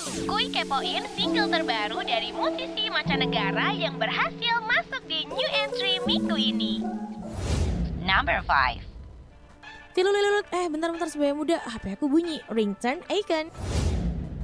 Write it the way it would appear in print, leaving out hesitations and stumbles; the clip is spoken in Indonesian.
Kuy kepoin single terbaru dari musisi mancanegara yang berhasil masuk di new entry minggu ini. Number 5. Tilulilut, bentar sebaya muda, HP aku bunyi, ringtone Icon.